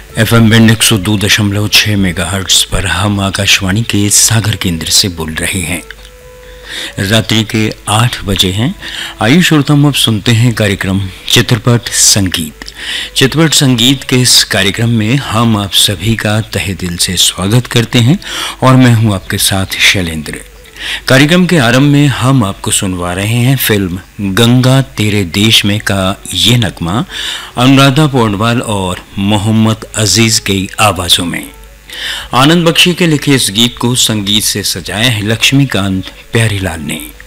FM band 102.6 megahertz पर हम आकाशवाणी के सागर केंद्र से बोल रहे हैं। रात्रि के 8 बजे हैं। आइए श्रोताओं, अब सुनते हैं कार्यक्रम चित्रपट संगीत। चित्रपट संगीत के इस कार्यक्रम में हम आप सभी का तहे दिल से स्वागत करते हैं और मैं हूं आपके साथ शैलेंद्र। कार्यक्रम के आरंभ में हम आपको सुनवा रहे हैं फिल्म गंगा तेरे देश में का ये नगमा अनुराधा पौडवाल और मोहम्मद अजीज की आवाजों में। आनंद बख्शी के लिखे इस गीत को संगीत से सजाया है लक्ष्मीकांत प्यारीलाल ने।